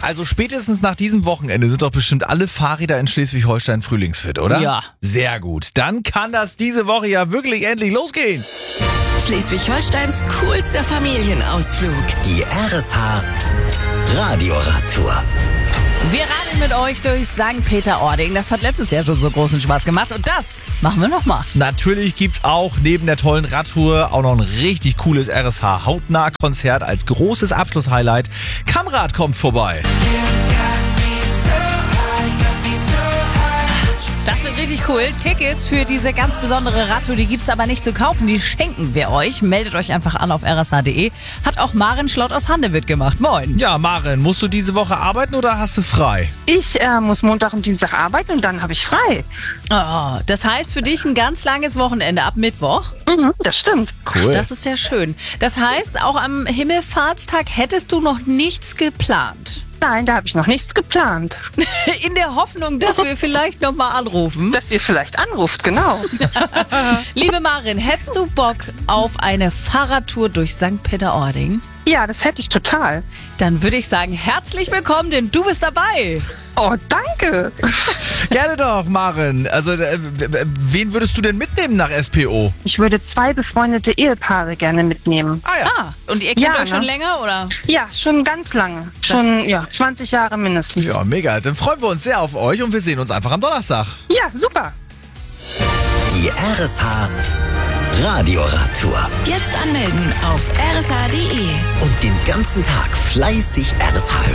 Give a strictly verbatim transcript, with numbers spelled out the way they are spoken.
Also spätestens nach diesem Wochenende sind doch bestimmt alle Fahrräder in Schleswig-Holstein frühlingsfit, oder? Ja. Sehr gut. Dann kann das diese Woche ja wirklich endlich losgehen. Schleswig-Holsteins coolster Familienausflug. Die R S H Radioradtour. Wir radeln mit euch durch Sankt Peter-Ording. Das hat letztes Jahr schon so großen Spaß gemacht. Und das machen wir nochmal. Natürlich gibt's auch neben der tollen Radtour auch noch ein richtig cooles R S H-Hautnah-Konzert als großes Abschlusshighlight. Kamrad kommt vorbei. Das wird richtig cool. Tickets für diese ganz besondere Radtour, die gibt's aber nicht zu kaufen. Die schenken wir euch. Meldet euch einfach an auf r s h punkt d e. Hat auch Maren Schlott aus Handewitt gemacht. Moin. Ja, Maren, musst du diese Woche arbeiten oder hast du frei? Ich äh, muss Montag und Dienstag arbeiten und dann habe ich frei. Oh, das heißt für dich ein ganz langes Wochenende ab Mittwoch? Mhm, das stimmt. Cool. Das ist ja schön. Das heißt, auch am Himmelfahrtstag hättest du noch nichts geplant? Nein, da habe ich noch nichts geplant. In der Hoffnung, dass wir vielleicht nochmal anrufen. Dass ihr vielleicht anruft, genau. Liebe Maren, hättest du Bock auf eine Fahrradtour durch Sankt Peter-Ording? Ja, das hätte ich total. Dann würde ich sagen, herzlich willkommen, denn du bist dabei. Oh, danke. Gerne doch, Maren. Also, äh, wen würdest du denn mitnehmen nach S P O? Ich würde zwei befreundete Ehepaare gerne mitnehmen. Ah ja. Ah, und ihr kennt Ja, euch schon ne? länger, oder? Ja, schon ganz lange. Schon, ja, zwanzig Jahre mindestens. Ja, mega. Dann freuen wir uns sehr auf euch und wir sehen uns einfach am Donnerstag. Ja, super. Die R S H Radioradtour. Jetzt anmelden auf r s h punkt d e und den ganzen Tag fleißig R S H hören.